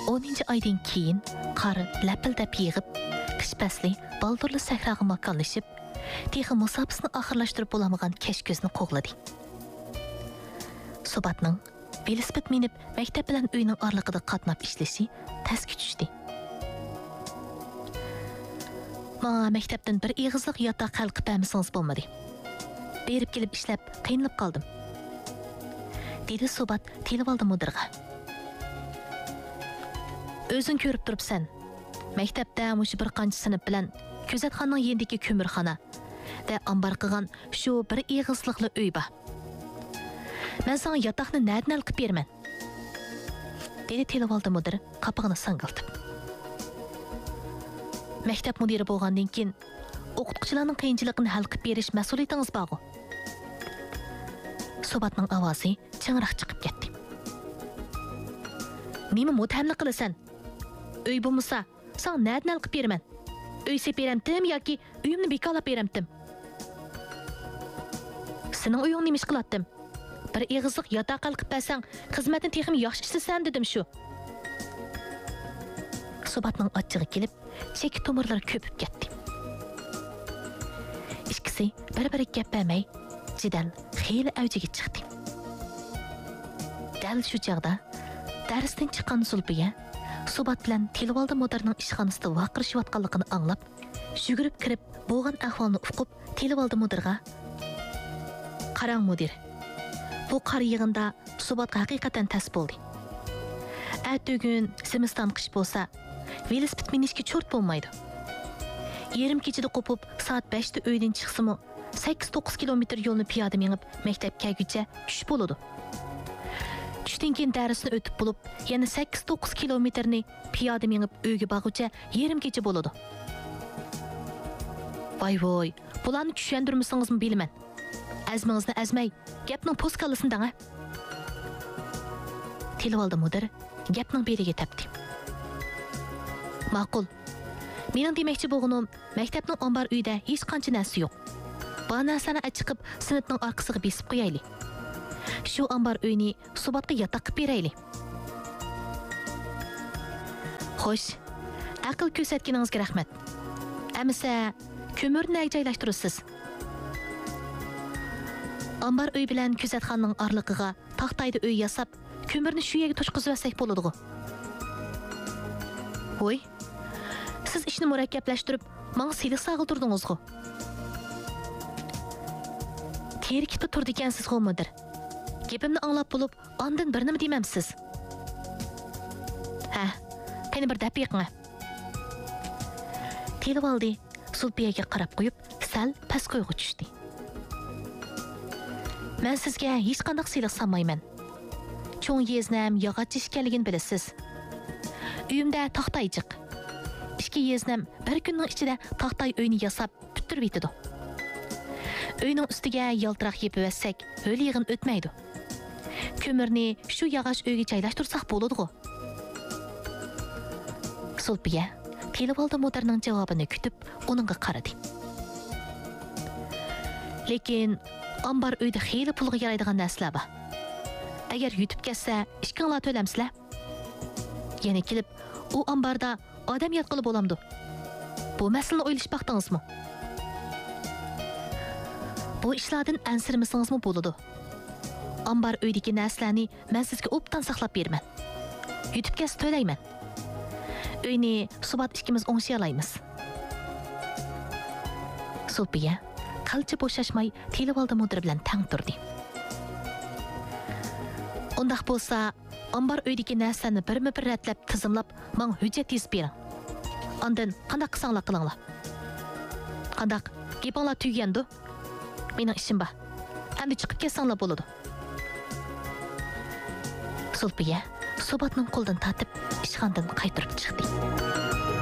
10 aydan keyin qar lapildab yig'ib, qish fasli baldurli sahroga makonlashib, texi musofasini oxirlashtirib bo'lamagan kech ko'zni qo'g'ladi. Subatning velosiped minib maktab bilan uyning orlig'ida qatnab ishlashi tasga tushdi. Menga maktabdan bir ig'izliq yotoq qalqib bermasangiz bo'lmadi. Berib kelib ishlab qiynalib qoldim. Dedi Subat telib oldi mudirga. O'zing ko'rib turibsan. Maktabda mush bir qancha sinf bilan kuzatxonning yendiki ko'mirxona va ambar qilgan shu bir ig'izliqli uy bor. Men sana yotoqni nereden alqib berman? Dedi telib oldi mudir qapog'ini sangiltib. Maktab mudiri bo'lgandan keyin o'qituvchilarning qiyinchiligini hal qilib berish mas'uliyatingiz bor. Subatning ovozi chingriq chiqib ketdi. Nima mutamli qilasan? Uy bo'lmasa, sen nereden alqib berman? Uy seperamdim yoki uyimni bekalab beramdim? Sening uying nima ish qilatdim? Bir ig'izliq yotoq alqib bersang, xizmatni texim yaxshi ishlasan dedim shu. Subatning ochig'i kelib, cheki tomirlari ko'pib ketdi. Ikkisi bir-biriga gap bermay, jidal xeyli avjiga chiqdi. Dal shu chaqda darsdan chiqqan Zulfiya Subat bilan Tilvoldi mudirning ishxonasida vaqirishayotganligini anglab, yugurib kirib, bo'lgan ahvolni uqib, Tilvoldi mudirga: "Qarang mudir, bu qar yig'inda Subat haqiqatan tas bo'ldi. Ertugun Simiston qish bo'lsa, velosiped minishga cho'rt bo'lmaydi. Yarim kechida qopib, soat 5 da uydan chiqsimi, 8-9 kilometr yo'lni piyoda minib maktabga kelguncha tush bo'ladi. Tushdan keyin darsni o'tib bo'lib, yana 8-9 kilometrni piyoda minib uyga borguncha yarim kecha bo'ladi. Voy, bularni tushuntirmasingizmi bilman. Azmingizni azmay, gapning poskalasini dang. Tilvoldi mudir gapning beriga tepdi. Ma'qul. Mening demoqchi bo'lganim, maktabning ombar uyda hech qancha narsa yo'q. Bu narsani achiqib, sinfning orqasiga besib qo'yaylik. Shu ombar uyni Subatga yotoq qilib beraylik. Xo'sh, aql ko'rsatganingizga rahmat. Amisa ko'mirni joylashtirasiz. Ambar uy bilan kuzatxonning orlig'iga taxtayda uy yasab, ko'mirni shu yerga to'shqizib olsak bo'ladi-ku. Voy, siz ishni murakkablashtirib, menga siliq sag'iltirdingiz-ku. Terikib turdi ekansiz-ku mudir. Gapimni anglab bo'lib, ondan bir nima demamsiz. Ha, qani bir daqiqa. Tilvoldi Zulfiyaga qarab qo'yib, sal past qo'yga tushdi. Men sizga hech qanday siliq sanmayman. Cho'ng yeznam yog'och ishkanligini bilasiz. Uyimda taxtaychiq. Ikki yeznam bir kunning ichida taxtay uyni yasab bitirib yetadi. Uyning ustiga yaltiroq yepib olsak, o'l yig'in o'tmaydi. Ko'mirni shu yog'och uyga joylashtirsak bo'ladi-ku. Zulfiya Tilvoldi mudirning javobini kutib, uningga qaradi. Lekin ambar uyda xeyli pulga yaraydigan narsalar bor. Agar yutib ketsa, ishkinglar to'lamsizlar. Yana kelib, u ambarda odam yotqili bo'lamdi. Bu masalani o'ylashib baqdingizmi? Bu ishlardan ansirmasingizmi bo'ladi? Ambar uydagi narsalarni men sizga obdan saqlab beraman. Yutib ketsa to'layman. Uyni Subat ikkimiz o'ngshay olamiz. Zulfiya qalcha bo'shashmay Tilvoldi mudir bilan tang turdi. Undaq bo'lsa, ambar uydagi narsani birma-bir ratlab, tizimlab, men hujjat yozib bering. Ondan qanday qilsanglar qilinglar. Qanday gapinglar tugandi? Mening ishim bor. Endi chiqib ketsanglar bo'ladi. Zulfiya Subatning qo'lidan tortib, ishxonadan qaytarib chiqdi.